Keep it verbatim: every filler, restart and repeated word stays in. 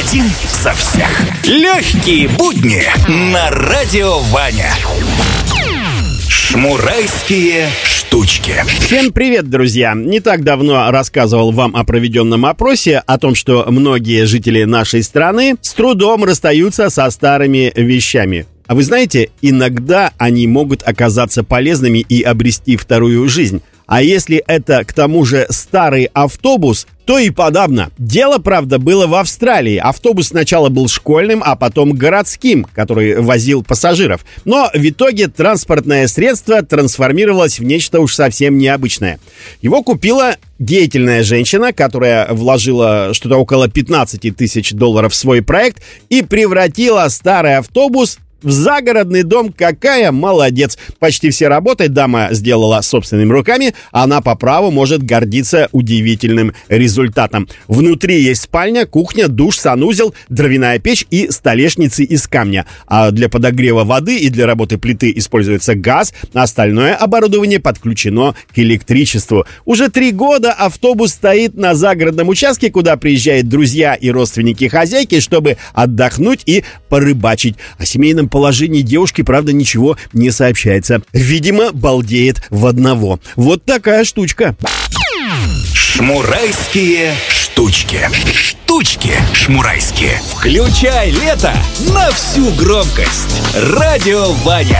Один за всех. Легкие будни на Радио Ваня. Шмурайские штучки. Всем привет, друзья! Не так давно рассказывал вам о проведенном опросе, о том, что многие жители нашей страны с трудом расстаются со старыми вещами. А вы знаете, иногда они могут оказаться полезными и обрести вторую жизнь. А если это, к тому же, старый автобус, то и подавно. Дело, правда, было в Австралии. Автобус сначала был школьным, а потом городским, который возил пассажиров. Но в итоге транспортное средство трансформировалось в нечто уж совсем необычное. Его купила деятельная женщина, которая вложила что-то около пятнадцать тысяч долларов в свой проект и превратила старый автобус в загородный дом. Какая молодец! Почти все работы дама сделала собственными руками. Она по праву может гордиться удивительным результатом. Внутри есть спальня, кухня, душ, санузел, дровяная печь и столешницы из камня. А для подогрева воды и для работы плиты используется газ. Остальное оборудование подключено к электричеству. Уже три года автобус стоит на загородном участке, куда приезжают друзья и родственники хозяйки, чтобы отдохнуть и порыбачить. О семейном положении девушки, правда, ничего не сообщается. Видимо, балдеет в одного. Вот такая штучка. Шмурайские штучки. Штучки шмурайские. Включай лето на всю громкость. Радио Ваня.